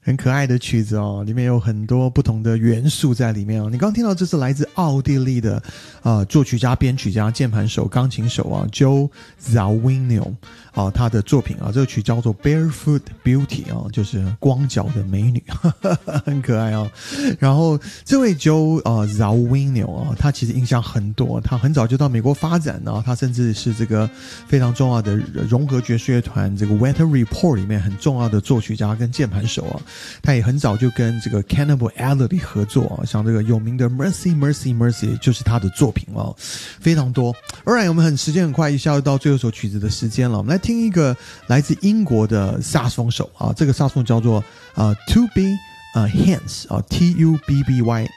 很可爱的曲子哦，里面有很多不同的元素在里面哦。你刚听到这是来自奥地利的作曲家、编曲家、键盘手、钢琴手啊 Joe Zawinul 啊，他的作品啊，这个曲叫做 Barefoot Beauty 啊，就是光脚的美女，很可爱哦。然后这位 Joe Zawinul 啊，他其实影响很多，他很早就到美国发展啊，他甚至是这个非常重要的融合爵士乐团这个 Weather Report 里面很重要的作曲家跟键盘手啊。他也很早就跟这个 Cannibal Adderley 合作啊，像这个有名的 Mercy Mercy Mercy 就是他的作品哦，非常多。Alright， 我们时间很快一下就到最后一首曲子的时间了，我们来听一个来自英国的萨克斯风手啊，这个萨克斯风叫做Tubby Hayes 啊 Tubby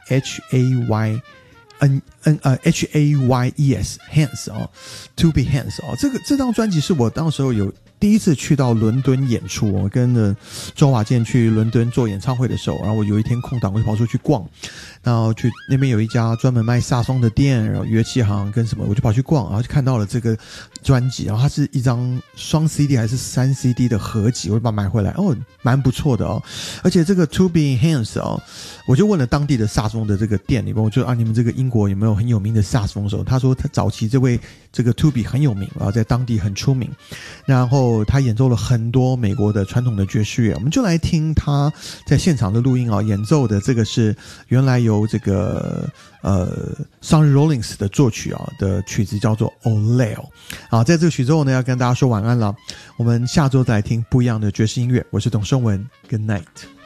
Hayes Hayes 啊 Tubby Hayes 啊，这张专辑是我当时候有第一次去到伦敦演出，我跟着周华健去伦敦做演唱会的时候，然后我有一天空档我就跑出去逛，然后去那边有一家专门卖萨松的店，然后乐器行跟什么，我就跑去逛，然后就看到了这个专辑，然后它是一张双 CD 还是3 CD 的合集，我就把它买回来，哦，蛮不错的哦。而且这个 Tubby Hayes 哦，我就问了当地的萨松的这个店里面，我就你们这个英国有没有很有名的萨松手？他说他早期这位这个 Tubby 很有名啊，在当地很出名，然后他演奏了很多美国的传统的爵士乐，我们就来听他在现场的录音啊，演奏的这个是原来由这个Sonny Rollins 的作曲啊的曲子叫做 O'Leil 啊，在这个曲之后呢，要跟大家说晚安了，我们下周再来听不一样的爵士音乐，我是董胜文 ，Good night。